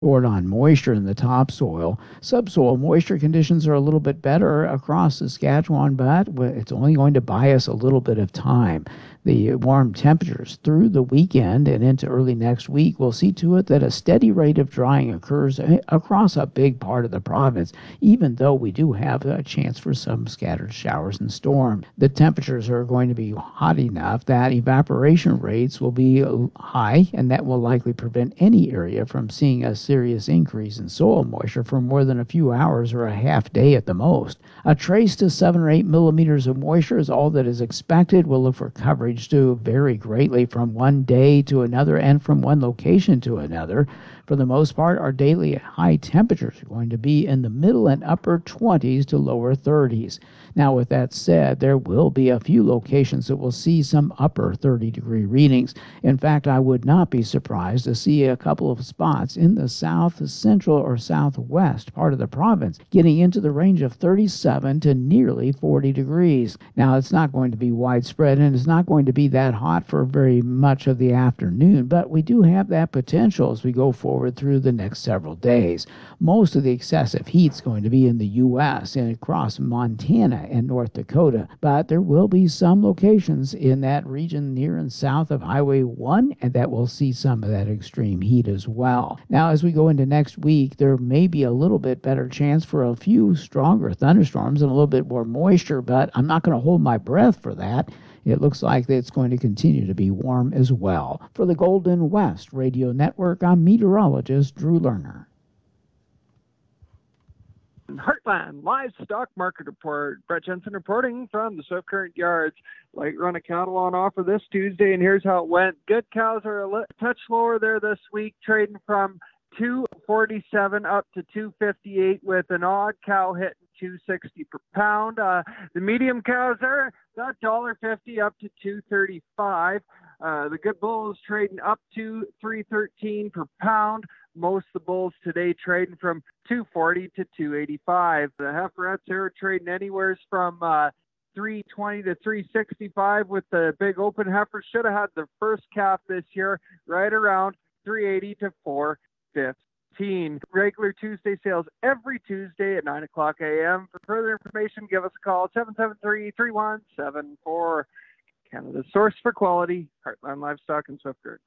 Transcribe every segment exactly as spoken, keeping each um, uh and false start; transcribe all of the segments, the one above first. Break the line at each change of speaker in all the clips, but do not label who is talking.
Report on moisture in the topsoil. Subsoil moisture conditions are a little bit better across Saskatchewan, but it's only going to buy us a little bit of time. The warm temperatures through the weekend and into early next week will see to it that a steady rate of drying occurs across a big part of the province, even though we do have a chance for some scattered showers and storms. The temperatures are going to be hot enough that evaporation rates will be high, and that will likely prevent any area from seeing a serious increase in soil moisture for more than a few hours or a half day at the most. A trace to seven or eight millimeters of moisture is all that is expected. We'll look for coverage to vary greatly from one day to another and from one location to another. For the most part, our daily high temperatures are going to be in the middle and upper twenties to lower thirties. Now, with that said, there will be a few locations that will see some upper thirty degree readings. In fact, I would not be surprised to see a couple of spots in the south, central, or southwest part of the province getting into the range of thirty-seven to nearly forty degrees. Now, it's not going to be widespread, and it's not going to be that hot for very much of the afternoon, but we do have that potential as we go forward through the next several days. Most of the excessive heat is going to be in the U S and across Montana and North Dakota, but there will be some locations in that region near and south of Highway one, and that will see some of that extreme heat as well. Now, as we go into next week, there may be a little bit better chance for a few stronger thunderstorms and a little bit more moisture, but I'm not going to hold my breath for that. It looks like it's going to continue to be warm as well. For the Golden West Radio Network, I'm meteorologist Drew Lerner.
Heartland Livestock Market Report. Brett Jensen reporting from the Swift Current Yards. Light run of cattle on offer this Tuesday, and here's how it went. Good cows are a touch lower there this week, trading from two forty-seven up to two fifty-eight, with an odd cow hitting two sixty per pound. Uh, the medium cows are one dollar fifty up to two thirty-five. Uh, the good bulls trading up to three thirteen per pound. Most of the bulls today trading from two forty to two eighty-five. The heiferettes are trading anywhere from uh, three twenty to three sixty-five, with the big open heifers should have had their first calf this year right around three eighty to four fifteen. Regular Tuesday sales every Tuesday at nine o'clock a.m. For further information, give us a call, seven seven three, three one seven four. Canada's source for quality, Heartland Livestock and Swift Current.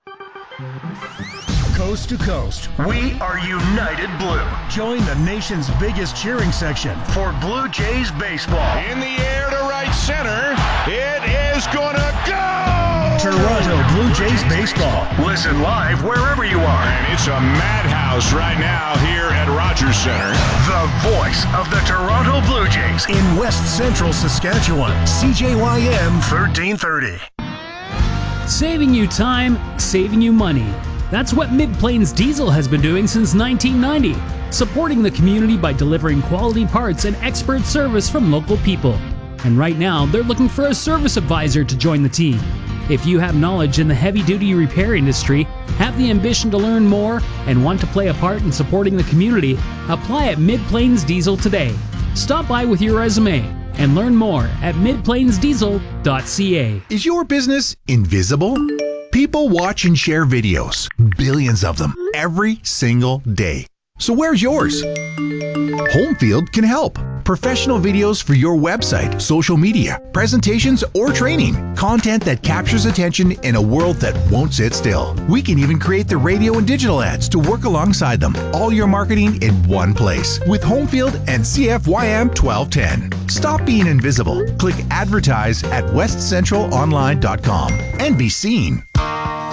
Coast to coast, we are United Blue. Join the nation's biggest cheering section for Blue Jays baseball.
In the air to right center, it is gonna go!
Toronto Blue Jays baseball. Listen live wherever you are.
And it's a madhouse right now here at Rogers Center.
The voice of the Toronto Blue Jays in West Central Saskatchewan. C J Y M thirteen thirty.
Saving you time, saving you money. That's what Mid-Plains Diesel has been doing since nineteen ninety, supporting the community by delivering quality parts and expert service from local people. And right now, they're looking for a service advisor to join the team. If you have knowledge in the heavy-duty repair industry, have the ambition to learn more, and want to play a part in supporting the community, apply at Mid-Plains Diesel today. Stop by with your resume and learn more at mid plains diesel dot c a.
Is your business invisible? People watch and share videos, billions of them, every single day. So where's yours? Homefield can help. Professional videos for your website, social media, presentations, or training. Content that captures attention in a world that won't sit still. We can even create the radio and digital ads to work alongside them. All your marketing in one place with Homefield and C F Y M twelve ten. Stop being invisible. Click advertise at west central online dot com and be seen.